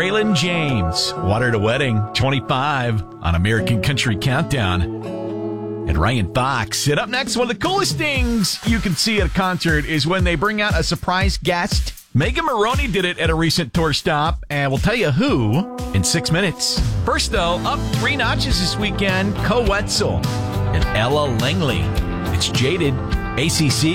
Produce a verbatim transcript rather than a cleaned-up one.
Braylon James, Water to Wedding, twenty-five on American Country Countdown. And Ryan Fox. And up next, one of the coolest things you can see at a concert is when they bring out a surprise guest. Megan Moroney did it at a recent tour stop, and we'll tell you who in six minutes. First, though, up three notches this weekend, Co Wetzel and Ella Langley. It's Jaded, A C C.